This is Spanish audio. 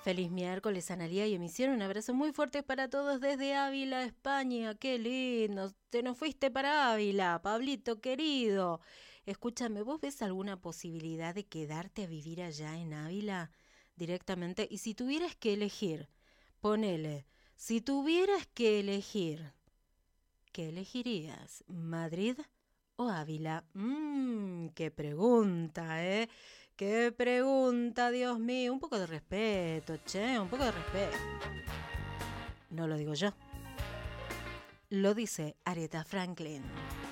Feliz miércoles, Analía y Emisión. Un abrazo muy fuerte para todos desde Ávila, España. ¡Qué lindo! Te nos fuiste para Ávila, Pablito querido. Escúchame, ¿vos ves alguna posibilidad de quedarte a vivir allá en Ávila directamente? Y si tuvieras que elegir, ponele, si tuvieras que elegir, ¿qué elegirías? ¿Madrid o Ávila? Qué pregunta, ¿eh? Qué pregunta, Dios mío. Un poco de respeto, che, un poco de respeto. No lo digo yo. Lo dice Aretha Franklin.